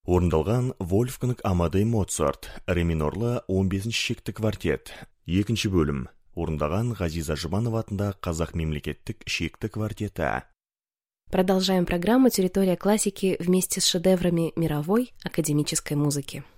Орындалған Вольфганг Амадей Моцарт, ре минорлы 15-ші шекті квартет. Екінші бөлім. Орындаған Ғазиза Жұбанова атындағы Қазақ мемлекеттік шекті квартеті. Продолжаем программу «Территория классики» вместе с шедеврами мировой академической музыки.